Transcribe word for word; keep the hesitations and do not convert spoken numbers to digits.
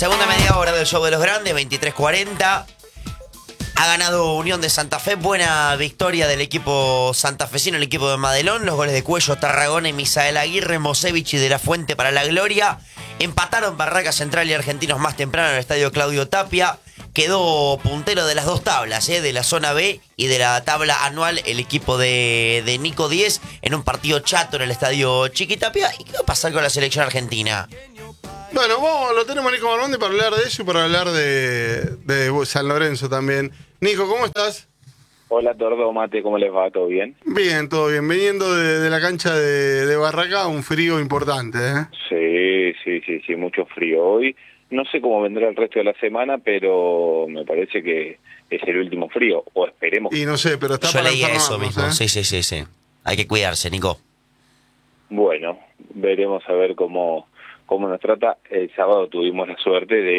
Segunda media hora del show de los grandes, veintitrés cuarenta. Ha ganado Unión de Santa Fe. Buena victoria del equipo santafesino, el equipo de Madelón. Los goles de Cuello, Tarragona y Misael Aguirre, Mosevich y De la Fuente para la gloria. Empataron Barraca Central y Argentinos más temprano en el estadio Claudio Tapia. Quedó puntero de las dos tablas, ¿eh? De la zona B y de la tabla anual, el equipo de, de Nico Díez en un partido chato en el estadio Chiquitapia. ¿Y qué va a pasar con la selección argentina? Bueno, vos lo tenemos a Nico Marmondi para hablar de eso y para hablar de, de San Lorenzo también. Nico, ¿cómo estás? Hola, Tordo, Mate, ¿cómo les va? ¿Todo bien? Bien, todo bien. Viniendo de, de la cancha de, de Barraca, un frío importante, ¿eh? Sí, sí, sí, sí, mucho frío hoy. No sé cómo vendrá el resto de la semana, pero me parece que es el último frío, o esperemos. Y no sé, pero está Yo para leía eso enfermarnos, mismo. ¿eh? Sí, sí, sí, sí. Hay que cuidarse, Nico. Bueno, veremos a ver cómo, cómo nos trata. El sábado tuvimos la suerte de